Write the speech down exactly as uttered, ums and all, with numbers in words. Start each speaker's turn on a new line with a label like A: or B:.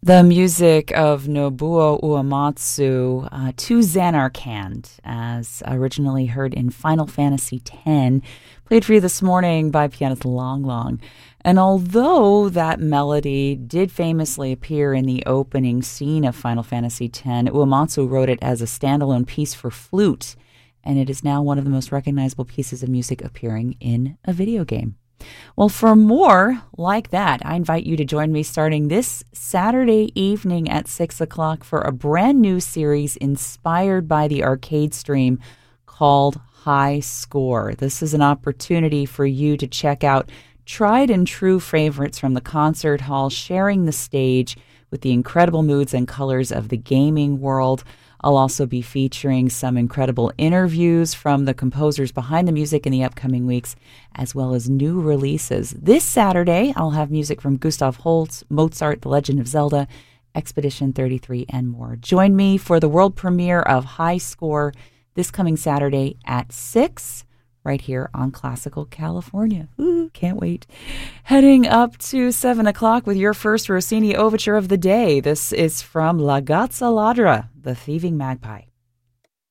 A: The music of Nobuo Uematsu uh, to Xanarkand, as originally heard in Final Fantasy X, played for you this morning by pianist Long Long. And although that melody did famously appear in the opening scene of Final Fantasy X, Uematsu wrote it as a standalone piece for flute, and it is now one of the most recognizable pieces of music appearing in a video game. Well, for more like that, I invite you to join me starting this Saturday evening at six o'clock for a brand new series inspired by the arcade stream called High Score. This is an opportunity for you to check out tried and true favorites from the concert hall, sharing the stage with the incredible moods and colors of the gaming world. I'll also be featuring some incredible interviews from the composers behind the music in the upcoming weeks, as well as new releases. This Saturday, I'll have music from Gustav Holst, Mozart, The Legend of Zelda, Expedition thirty-three, and more. Join me for the world premiere of High Score this coming Saturday at six, right here on Classical California. Ooh, can't wait. Heading up to seven o'clock with your first Rossini overture of the day. This is from La Gazza Ladra, The Thieving Magpie.